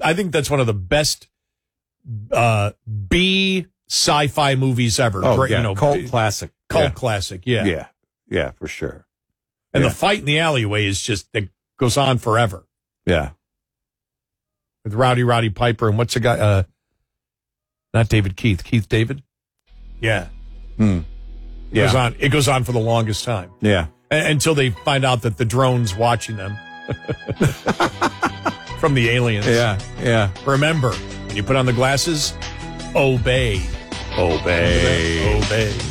I think that's one of the best B sci-fi movies ever. Oh, yeah. Cult classic. Cult classic, yeah. Yeah. Yeah, for sure. And the fight in the alleyway is just, it goes on forever. Yeah. With Roddy Piper and what's the guy? Not David Keith. Keith David? Yeah. Yeah. It goes on for the longest time. Yeah. Until they find out that the drone's watching them. From the aliens. Yeah. Remember, when you put on the glasses, obey. Obey. Obey.